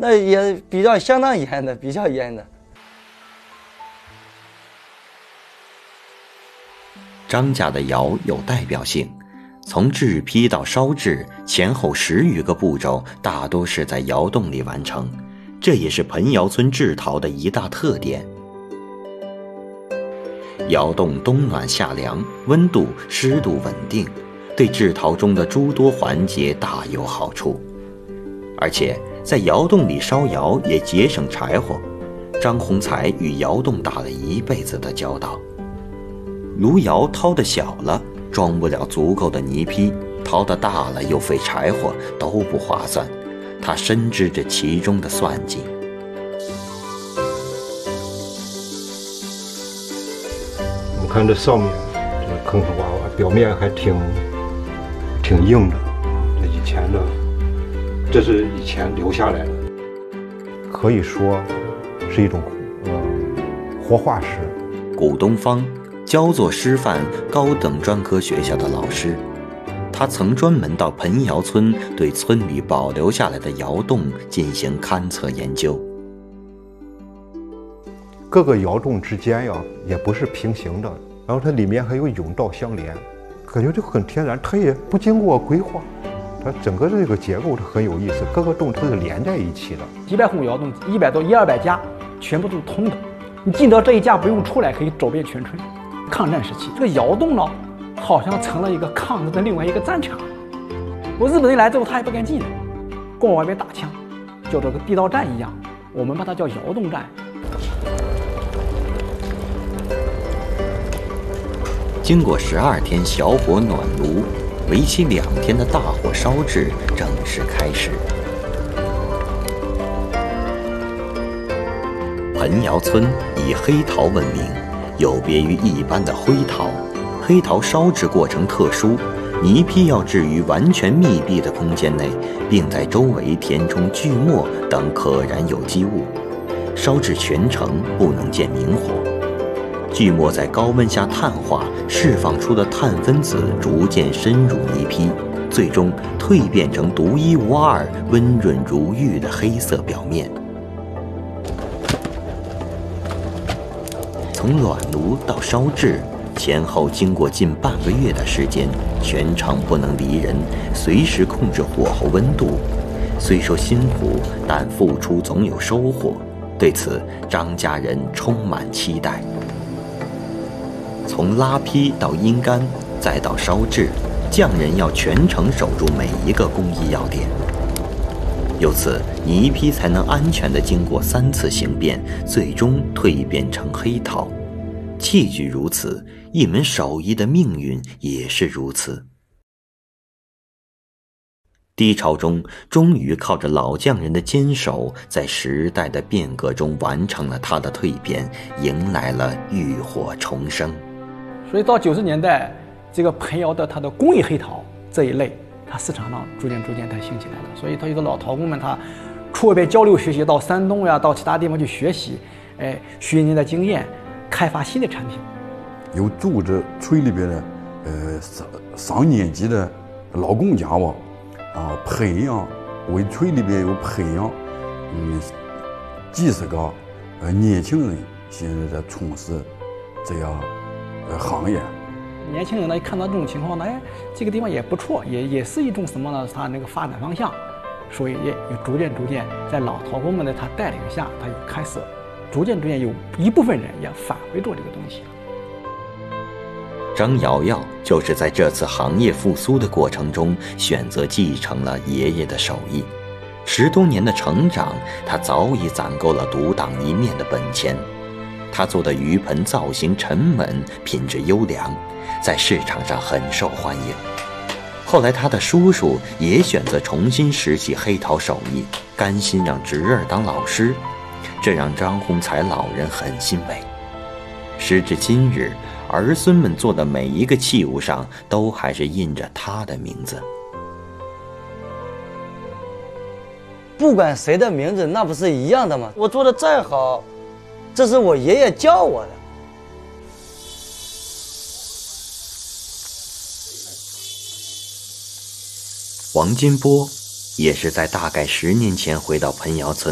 那也相当严的，比较严的。 张家的窑有代表性，从制坯到烧制前后10余个步骤，大多是在窑洞里完成，这也是彭窑村制陶的一大特点。窑洞冬暖夏凉，温度湿度稳定，对制陶中的诸多环节大有好处。而且在窑洞里烧窑也节省柴火，张宏才与窑洞打了一辈子的交道。炉窑掏得小了，装不了足够的泥坯，掏得大了又费柴火，都不划算。他深知这其中的算计。 我看这上面这个坑坑洼洼，表面还挺硬的，这以前的，这是以前留下来的，可以说是一种活化石。 古东方焦作师范高等专科学校的老师，他曾专门到彭窑村对村里保留下来的窑洞进行勘测研究。 各个窑洞之间呀也不是平行的，然后它里面还有甬道相连，感觉就很天然，它也不经过规划，它整个这个结构它很有意思，各个洞它是连在一起的。 几百户窑洞，100多100-200家，全部都是通的。你进到这一家不用出来，可以走遍全村。抗战时期，这个窑洞呢，好像成了一个抗日的另外一个战场。日本人来之后，他也不敢进来，光往外面打枪，就这个地道战一样，我们把它叫窑洞战。 经过12天小火暖炉，为期2天的大火烧制正式开始。彭窑村以黑陶闻名，有别于一般的灰陶。黑陶烧制过程特殊，泥坯要置于完全密闭的空间内，并在周围填充锯末等可燃有机物，烧制全程不能见明火。锯末在高温下碳化，释放出的碳分子逐渐深入泥坯，最终蜕变成独一无二、温润如玉的黑色表面。从暖炉到烧制，前后经过近半个月的时间，全程不能离人，随时控制火候温度。虽说辛苦，但付出总有收获。对此，张家人充满期待。从拉坯到阴干，再到烧制，匠人要全程守住每一个工艺要点。由此，泥坯才能安全地经过3次形变，最终蜕变成黑陶。器具如此，一门手艺的命运也是如此。低潮中，终于靠着老匠人的坚守，在时代的变革中完成了它的蜕变，迎来了浴火重生。 所以到90年代，这个彭窑的它的工艺黑陶这一类，它市场上逐渐它兴起来了。所以它有的老陶工们，他出外边交流学习，到山东呀，到其他地方去学习，学人家的经验，开发新的产品。 有组织村里边的上年级的老工匠吧，培养为村里边有培养几十个年轻人，现在在从事这样行业。 年轻人呢，一看到这种情况呢，这个地方也不错，也是一种什么呢？它那个发展方向，所以也逐渐在老陶工们的他带领下，他也开始逐渐有一部分人也返回做这个东西。 张瑶瑶就是在这次行业复苏的过程中，选择继承了爷爷的手艺。10多年的成长，他早已攒够了独当一面的本钱。他做的鱼盆造型沉稳，品质优良，在市场上很受欢迎。后来他的叔叔也选择重新拾起黑陶手艺，甘心让侄儿当老师，这让张宏才老人很欣慰。时至今日，儿孙们做的每一个器物上都还是印着他的名字。 不管谁的名字，那不是一样的吗？我做的再好，这是我爷爷教我的。 王金波也是在大概10年前回到彭窑村